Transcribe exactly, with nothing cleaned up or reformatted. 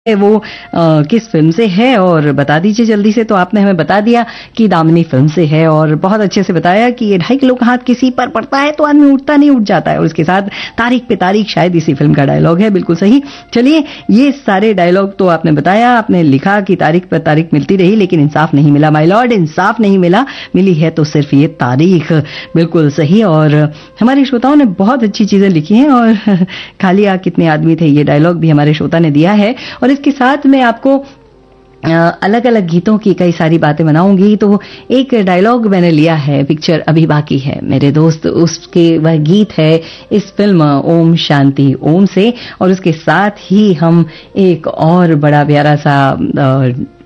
वो आ, किस फिल्म से है और बता दीजिए जल्दी से। तो आपने हमें बता दिया कि दामिनी फिल्म से है और बहुत अच्छे से बताया कि ये ढाई किलो का हाथ किसी पर पड़ता है तो आदमी उठता नहीं उठ जाता है, और उसके साथ तारीख पे तारीख शायद इसी फिल्म का डायलॉग है। बिल्कुल सही। चलिए, ये सारे डायलॉग तो आपने बताया, आपने लिखा कि तारीख पर तारीख मिलती रही लेकिन इंसाफ नहीं मिला माय लॉर्ड, इंसाफ नहीं मिला, मिली है तो सिर्फ ये तारीख। बिल्कुल सही। और हमारे श्रोताओं ने बहुत अच्छी चीजें लिखी हैं, और खाली आ कितने आदमी थे ये डायलॉग भी हमारे श्रोता ने दिया है। और इसके साथ मैं आपको अलग अलग गीतों की कई सारी बातें बनाऊंगी। तो एक डायलॉग मैंने लिया है, पिक्चर अभी बाकी है मेरे दोस्त, उसके वह गीत है इस फिल्म ओम शांति ओम से। और उसके साथ ही हम एक और बड़ा प्यारा सा